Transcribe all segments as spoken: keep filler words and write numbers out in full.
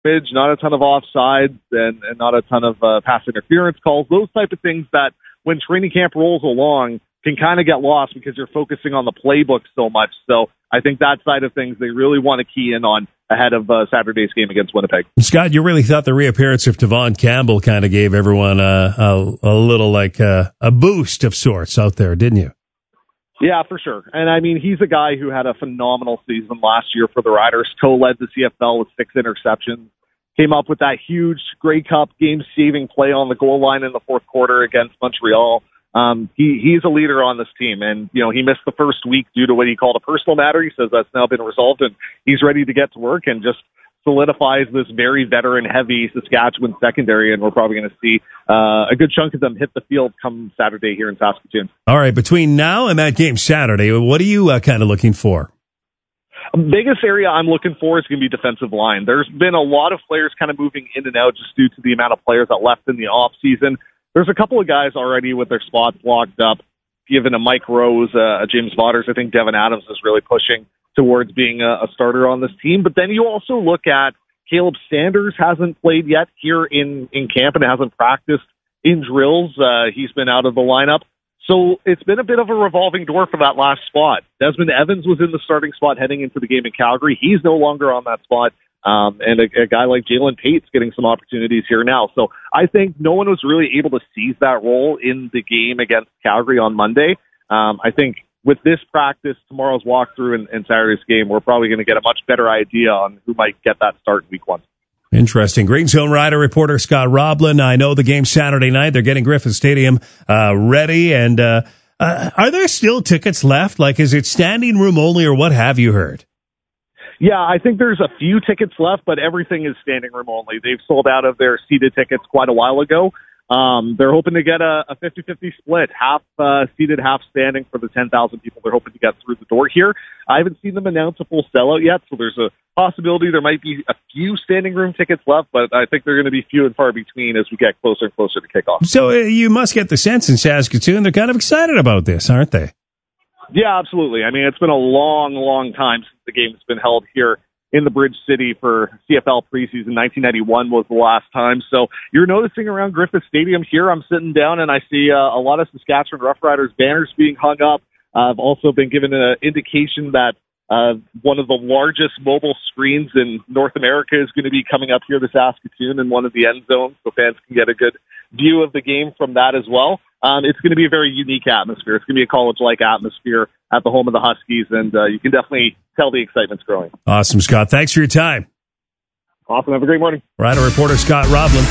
scrimmage, not a ton of offsides, and, and not a ton of uh, pass interference calls. Those type of things that when training camp rolls along can kind of get lost because you're focusing on the playbook so much. So I think that side of things they really want to key in on ahead of uh, Saturday's game against Winnipeg. Scott, you really thought the reappearance of Devon Campbell kind of gave everyone a, a, a little like a, a boost of sorts out there, didn't you? Yeah, for sure. And I mean, he's a guy who had a phenomenal season last year for the Riders. Co-led the C F L with six interceptions. Came up with that huge Grey Cup game-saving play on the goal line in the fourth quarter against Montreal. Um, he, he's a leader on this team, and, you know, he missed the first week due to what he called a personal matter. He says that's now been resolved, and he's ready to get to work and just solidifies this very veteran-heavy Saskatchewan secondary, and we're probably going to see uh, a good chunk of them hit the field come Saturday here in Saskatoon. All right, between now and that game Saturday, what are you uh, kind of looking for? The biggest area I'm looking for is going to be defensive line. There's been a lot of players kind of moving in and out just due to the amount of players that left in the offseason. There's a couple of guys already with their spots locked up, given a Mike Rose, uh, a James Vaughters. I think Devin Adams is really pushing towards being a, a starter on this team. But then you also look at Caleb Sanders hasn't played yet here in, in camp and hasn't practiced in drills. Uh, he's been out of the lineup. So it's been a bit of a revolving door for that last spot. Desmond Evans was in the starting spot heading into the game in Calgary. He's no longer on that spot. Um, and a, a guy like Jalen Pate's getting some opportunities here now. So I think no one was really able to seize that role in the game against Calgary on Monday. Um, I think with this practice, tomorrow's walkthrough, and, and Saturday's game, we're probably going to get a much better idea on who might get that start in week one. Interesting. Green Zone Rider reporter Scott Roblin. I know the game Saturday night. They're getting Griffith Stadium uh, ready. And uh, uh, are there still tickets left? Like, is it standing room only, or what have you heard? Yeah, I think there's a few tickets left, but everything is standing room only. They've sold out of their seated tickets quite a while ago. Um, they're hoping to get a, a fifty-fifty split, half uh, seated, half standing for the ten thousand people they're hoping to get through the door here. I haven't seen them announce a full sellout yet, so there's a possibility there might be a few standing room tickets left, but I think they're going to be few and far between as we get closer and closer to kickoff. So uh, you must get the sense in Saskatoon they're kind of excited about this, aren't they? Yeah, absolutely. I mean, it's been a long, long time since the game's been held here in the Bridge City for C F L preseason. nineteen ninety-one was the last time. So you're noticing around Griffith Stadium here, I'm sitting down and I see uh, a lot of Saskatchewan Roughriders banners being hung up. Uh, I've also been given an indication that uh, one of the largest mobile screens in North America is going to be coming up here to Saskatoon in one of the end zones, so fans can get a good view of the game from that as well. Um, it's going to be a very unique atmosphere. It's going to be a college-like atmosphere at the home of the Huskies, and uh, you can definitely tell the excitement's growing. Awesome, Scott. Thanks for your time. Awesome. Have a great morning. Rider reporter Scott Roblin.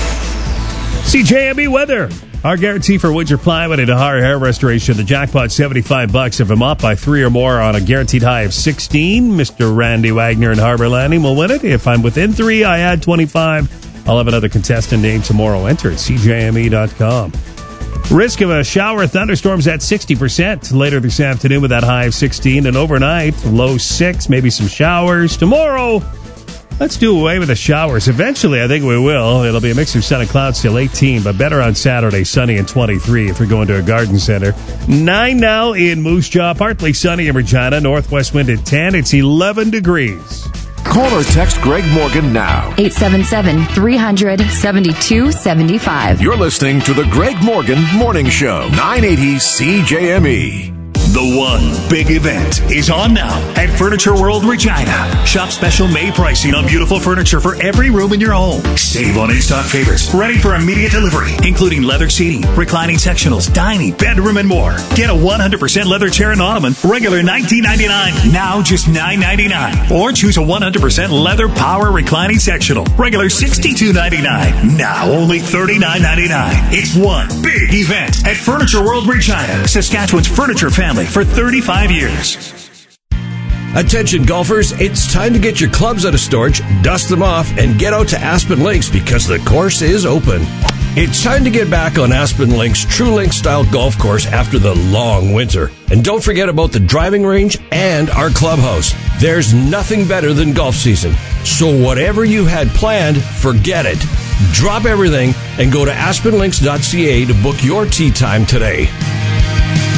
C J M E weather. Our guarantee for Windsor Plywood and Dahari Hair Restoration. The jackpot, seventy-five bucks. If I'm up by three or more on a guaranteed high of sixteen, Mister Randy Wagner in Harbor Landing will win it. If I'm within three, I add twenty-five. I'll have another contestant named tomorrow. Enter at C J M E dot com. Risk of a shower, thunderstorms at sixty percent later this afternoon with that high of sixteen. And overnight, low six, maybe some showers. Tomorrow, let's do away with the showers. Eventually, I think we will. It'll be a mix of sun and clouds till eighteen, but better on Saturday, sunny and twenty-three if you're going to a garden center. nine now in Moose Jaw, partly sunny in Regina, northwest wind at ten. It's eleven degrees. Call or text Greg Morgan now. eight seven seven, three hundred, seventy-two seventy-five. You're listening to the Greg Morgan Morning Show, nine eighty C J M E. The one big event is on now at Furniture World Regina. Shop special May pricing on beautiful furniture for every room in your home. Save on in-stock favorites ready for immediate delivery, including leather seating, reclining sectionals, dining, bedroom, and more. Get a one hundred percent leather chair and ottoman, regular nineteen ninety-nine, now just nine ninety-nine. Or choose a one hundred percent leather power reclining sectional, regular sixty-two ninety-nine, now only thirty-nine ninety-nine. It's one big event at Furniture World Regina, Saskatchewan's furniture family for thirty-five years. Attention golfers, it's time to get your clubs out of storage, dust them off, and get out to Aspen Links because the course is open. It's time to get back on Aspen Links' True Link style golf course after the long winter. And don't forget about the driving range and our clubhouse. There's nothing better than golf season. So whatever you had planned, forget it. Drop everything and go to aspen links dot c a to book your tee time today.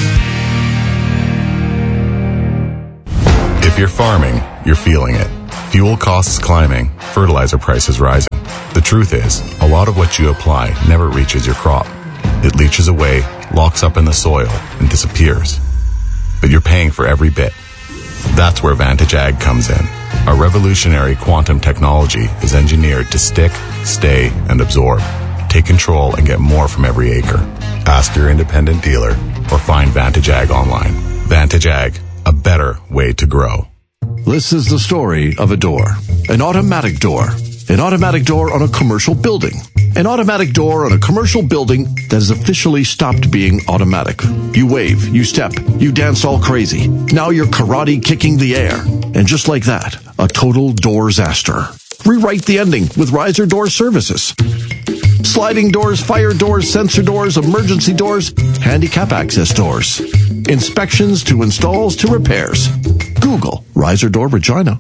If you're farming, you're feeling it. fuel costs climbing, fertilizer prices rising. The truth is, a lot of what you apply never reaches your crop. It leaches away, locks up in the soil, and disappears. But you're paying for every bit. That's where Vantage Ag comes in. Our revolutionary quantum technology is engineered to stick, stay, and absorb. Take control and get more from every acre. Ask your independent dealer or find Vantage Ag online. Vantage Ag, a better way to grow. This is the story of a door. An automatic door. An automatic door on a commercial building. An automatic door on a commercial building that has officially stopped being automatic. You wave, you step, you dance all crazy. Now you're karate kicking the air. And just like that, a total door-zaster. Rewrite the ending with Riser Door Services. Sliding doors, fire doors, sensor doors, emergency doors, handicap access doors. Inspections to installs to repairs. Google Riser Door Regina.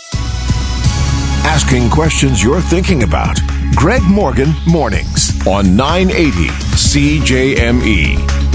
Asking questions you're thinking about. Greg Morgan Mornings on nine eighty C J M E.